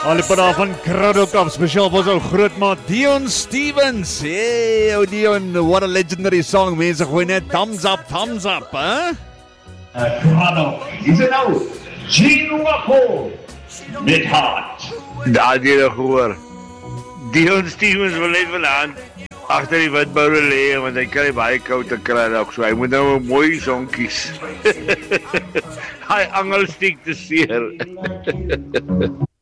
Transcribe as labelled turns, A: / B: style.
A: Alipana van Kradokap, speciaal vir ons grootmaat Dion Stevens. Hey, oh Dion, what a legendary song. Mense gooi net thumbs up, hè?
B: Toronto, is het nou? Gene Wako, met hart.
C: Daar het jy nog gehoor. Dion Stevens wil net vandaan agter die witboude lê, want hy kry baie koud te kry ook, so hy moet nou 'n mooi song kies. Hy angel stiek te seer.